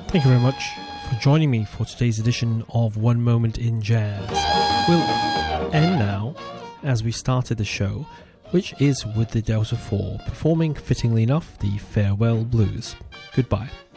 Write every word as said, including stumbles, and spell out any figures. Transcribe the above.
Thank you very much for joining me for today's edition of One Moment in Jazz. We'll end now as we started the show, which is with the Delta four performing, fittingly enough, the Farewell Blues. Goodbye.